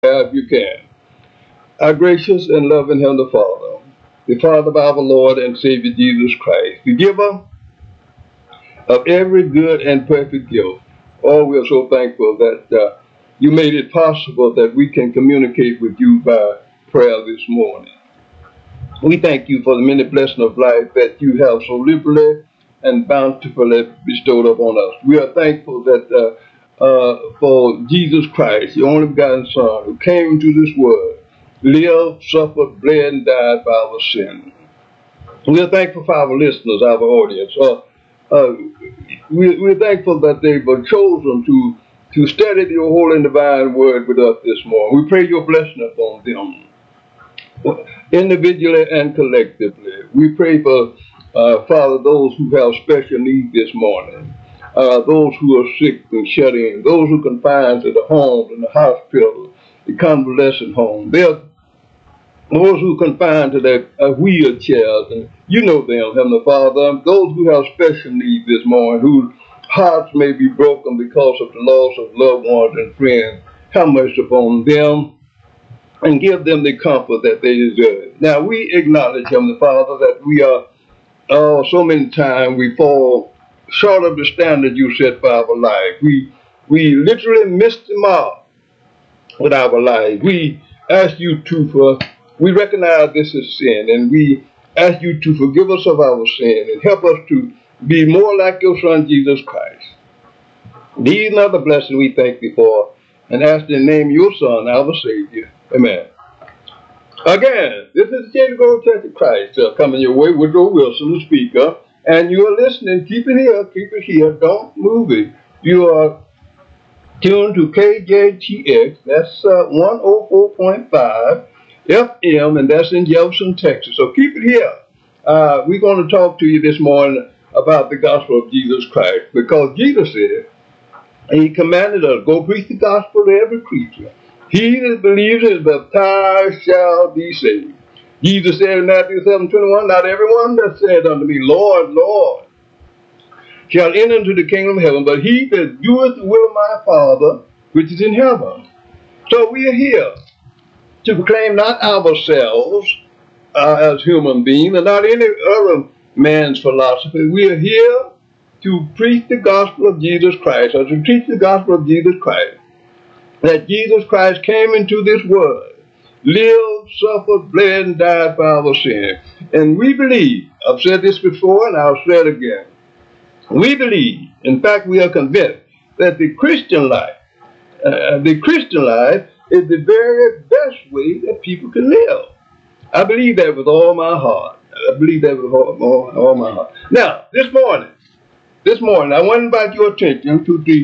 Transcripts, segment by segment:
If you can. Our gracious and loving Heavenly Father, the Father of our Lord and Savior Jesus Christ, the giver of every good and perfect gift. Oh, we're so thankful that you made it possible that we can communicate with you by prayer this morning. We thank you for the many blessings of life that you have so liberally and bountifully bestowed upon us. We are thankful that for Jesus Christ, the only begotten Son, who came into this world, lived, suffered, bled, and died for our sin. We are thankful for our listeners, our audience. We're thankful that they were chosen to study your holy and divine word with us this morning. We pray your blessing upon them, individually and collectively. We pray for, Father, those who have special needs this morning, those who are sick and shut in, those who are confined to the homes and the hospitals, the convalescent home. Those who are confined to their wheelchairs, and you know them, Heavenly Father. Those who have special needs this morning, whose hearts may be broken because of the loss of loved ones and friends. Have mercy upon them and give them the comfort that they deserve. Now, we acknowledge, Heavenly Father, that we are, so many times we fall short of the standard you set for our life. We literally miss the mark with our life. We ask you we recognize this is sin, and we ask you to forgive us of our sin and help us to be more like your Son, Jesus Christ. These are the blessings we thank thee for, and ask in the name of your Son, our Savior. Amen. Again, this is the J. Gold Church of Christ coming your way. Woodrow Wilson, the speaker, and you are listening. Keep it here. Don't move it. You are tuned to KJTX. That's 104.5 FM, and that's in Jefferson, Texas. So keep it here. We're going to talk to you this morning about the gospel of Jesus Christ, because Jesus said, he commanded us, go preach the gospel to every creature. He that believes and is baptized shall be saved. Jesus said in Matthew 7:21, not everyone that said unto me, Lord, Lord, shall enter into the kingdom of heaven, but he that doeth the will of my Father, which is in heaven. So we are here to proclaim not ourselves as human beings, and not any other man's philosophy. We are here to preach the gospel of Jesus Christ, or to teach the gospel of Jesus Christ, that Jesus Christ came into this world, lived, suffered, bled, and died for our sin. And we believe, I've said this before and I'll say it again, we believe, in fact we are convinced, that the Christian life is the very best way that people can live. I believe that with all my heart. I believe that with all my heart. Now, this morning, I want to invite your attention to the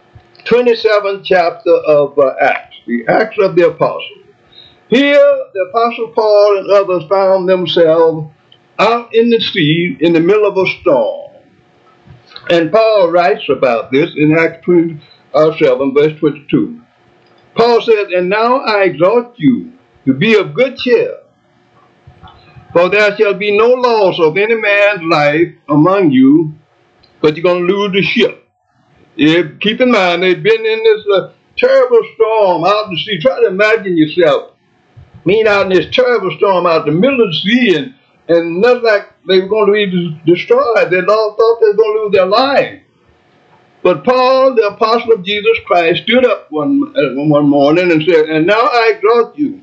27th chapter of Acts, the Acts of the Apostles. Here, the Apostle Paul and others found themselves out in the sea in the middle of a storm. And Paul writes about this in Acts 27, verse 22. Paul says, and now I exhort you to be of good cheer, for there shall be no loss of any man's life among you, but you're going to lose the ship. Keep in mind, they've been in this terrible storm out in the sea. Try to imagine yourself being out in this terrible storm out in the middle of the sea, and nothing like they were going to be destroyed. They all thought they were going to lose their life. But Paul, the apostle of Jesus Christ, stood up one morning and said, and now I exhort you,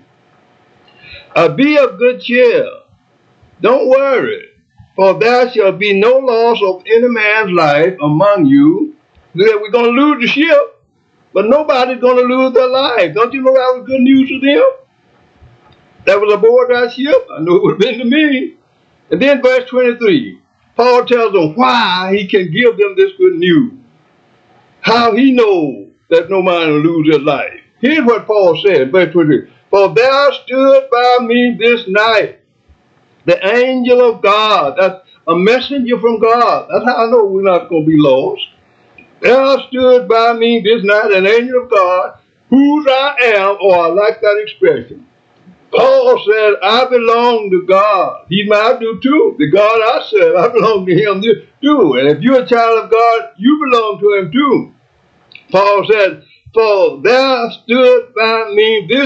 be of good cheer. Don't worry, for there shall be no loss of any man's life among you. We're going to lose the ship, but nobody's going to lose their life. Don't you know that was good news to them? That was aboard that ship. I know it would have been to me. And then verse 23, Paul tells them why he can give them this good news. How he knows that no man will lose his life. Here's what Paul said, verse 23. For there stood by me this night the angel of God. That's a messenger from God. That's how I know we're not going to be lost. There stood by me this night an angel of God, whose I am, or I like that expression. Paul said, I belong to God. He's my do too. The God I serve, I belong to him too. And if you're a child of God, you belong to him too. Paul said, For there stood by me this